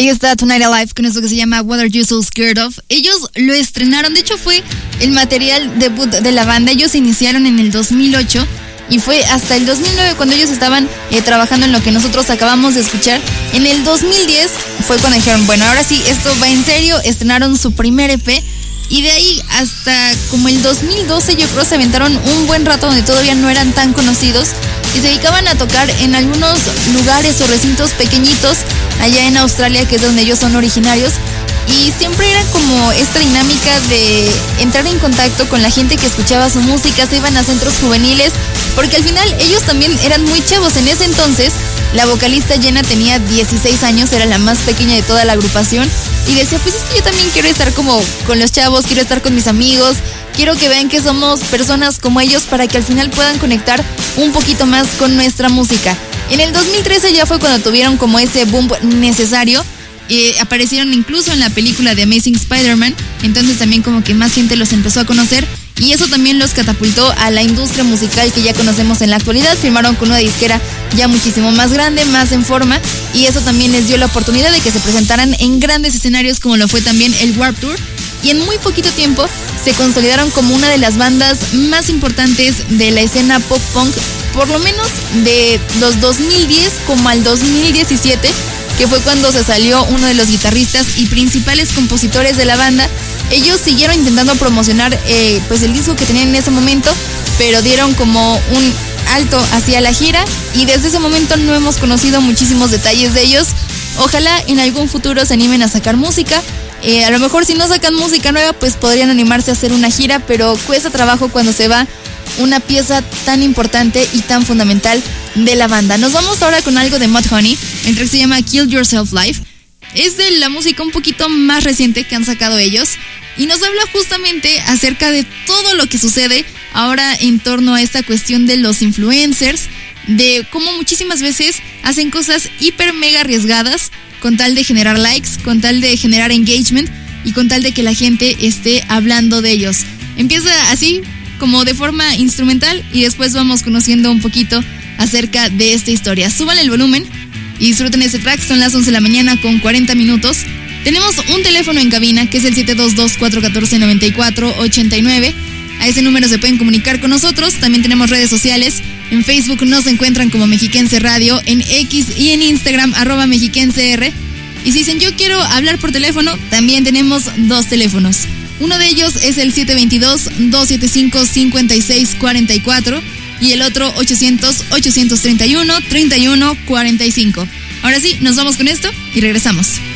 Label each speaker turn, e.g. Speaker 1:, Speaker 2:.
Speaker 1: Ahí está Tonight Alive con eso que se llama What Are You So Scared Of. Ellos lo estrenaron, de hecho fue el material debut de la banda. Ellos iniciaron en el 2008 y fue hasta el 2009 cuando ellos estaban trabajando en lo que nosotros acabamos de escuchar. En el 2010 fue cuando dijeron, bueno, ahora sí, esto va en serio. Estrenaron su primer EP y de ahí hasta como el 2012 yo creo se aventaron un buen rato donde todavía no eran tan conocidos y se dedicaban a tocar en algunos lugares o recintos pequeñitos allá en Australia, que es donde ellos son originarios, y siempre era como esta dinámica de entrar en contacto con la gente que escuchaba su música. Se iban a centros juveniles, porque al final ellos también eran muy chavos. En ese entonces la vocalista Jenna tenía 16 años, era la más pequeña de toda la agrupación, y decía, pues es que yo también quiero estar como con los chavos, quiero estar con mis amigos, quiero que vean que somos personas como ellos para que al final puedan conectar un poquito más con nuestra música. En el 2013 ya fue cuando tuvieron como ese boom necesario. Aparecieron incluso en la película de Amazing Spider-Man, entonces también como que más gente los empezó a conocer y eso también los catapultó a la industria musical que ya conocemos en la actualidad. Firmaron con una disquera ya muchísimo más grande, más en forma, y eso también les dio la oportunidad de que se presentaran en grandes escenarios como lo fue también el Warped Tour, y en muy poquito tiempo se consolidaron como una de las bandas más importantes de la escena pop punk, por lo menos de los 2010 como al 2017, que fue cuando se salió uno de los guitarristas y principales compositores de la banda. Ellos siguieron intentando promocionar pues el disco que tenían en ese momento, pero dieron como un alto hacia la gira y desde ese momento no hemos conocido muchísimos detalles de ellos. Ojalá en algún futuro se animen a sacar música. A lo mejor si no sacan música nueva, pues podrían animarse a hacer una gira, pero cuesta trabajo cuando se va una pieza tan importante y tan fundamental de la banda. Nos vamos ahora con algo de Mudhoney. El track se llama Kill Yourself Live. Es de la música un poquito más reciente que han sacado ellos y nos habla justamente acerca de todo lo que sucede ahora en torno a esta cuestión de los influencers, de cómo muchísimas veces hacen cosas hiper mega arriesgadas con tal de generar likes, con tal de generar engagement y con tal de que la gente esté hablando de ellos. Empieza así como de forma instrumental y después vamos conociendo un poquito acerca de esta historia. Suban el volumen y disfruten este track. Son las 11 de la mañana con 40 minutos. Tenemos un teléfono en cabina que es el 722-414-9489. A ese número se pueden comunicar con nosotros. También tenemos redes sociales. En Facebook nos encuentran como Mexiquense Radio, en X y en Instagram @MexiquenseR. Y si dicen yo quiero hablar por teléfono, también tenemos dos teléfonos. Uno de ellos es el 722-275-5644 y el otro 800-831-3145. Ahora sí, nos vamos con esto y regresamos.